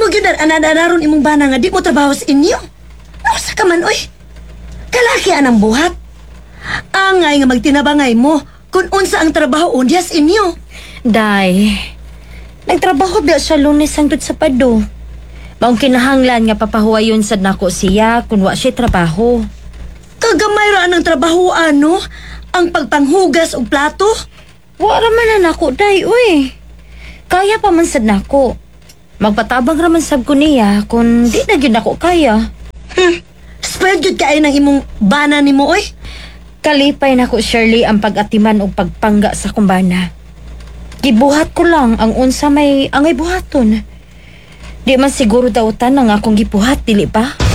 Imo gyud anadaron imong bana nga di mo trabaho sa inyo. Nausa ka man oy. Kalaki anang buhat. Angay nga magtinabangay mo kung unsa ang trabaho unya sa inyo. Day, nagtrabaho biya sa Lunes hangtod sa Pado. Maong kinahanglan nga papahuwayon sad nako siya kung wa siya trabaho. Kagamay ra ang trabaho ano? Ang pagpanghugas og plato? Wa ra man na nako, day, uy. Kaya pa man sad nako. Magpatabang ra man sab ko niya kung di na gyud nako kaya. Spread jud kay nang imong bana nimo oy. Kalipay nako, Shirley, ang pag-atiman og pagpangga sa kumbana. Gibuhat ko lang ang unsa may angay buhaton. Di man siguro daw tanang akong gibuhat, dili pa?